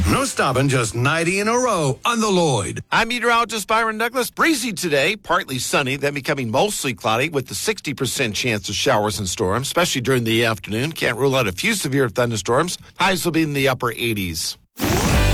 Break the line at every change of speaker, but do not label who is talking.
No stopping, just 90 in a row on the Lloyd.
I'm meteorologist Byron Douglas. Breezy today, partly sunny, then becoming mostly cloudy with the 60% chance of showers and storms, especially during the afternoon. Can't rule out a few severe thunderstorms. Highs will be in the upper 80s.